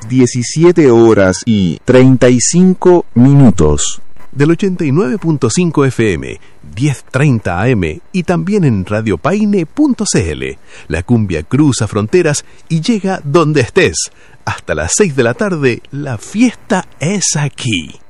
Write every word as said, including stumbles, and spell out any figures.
diecisiete horas y treinta y cinco minutos. Del ochenta y nueve punto cinco F M, diez treinta A M y también en radio paine punto c l. La cumbia cruza fronteras y llega donde estés. Hasta las seis de la tarde, la fiesta es aquí.